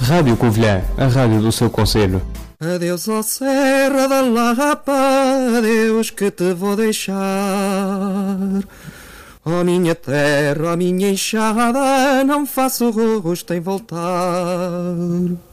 Rádio Covilhã, a rádio do seu concelho. Adeus, ó Serra da Lapa, adeus que te vou deixar. Ó minha terra, ó minha enxada, não faço rosto em voltar.